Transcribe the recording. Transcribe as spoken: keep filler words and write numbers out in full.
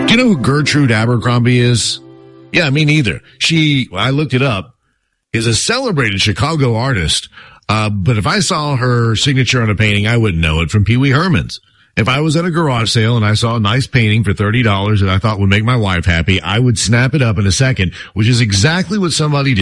Do you know who Gertrude Abercrombie is? Yeah, me neither. She, well, I looked it up, is a celebrated Chicago artist. Uh, but if I saw her signature on a painting, I wouldn't know it from Pee Wee Herman's. If I was at a garage sale and I saw a nice painting for thirty dollars that I thought would make my wife happy, I would snap it up in a second, which is exactly what somebody did.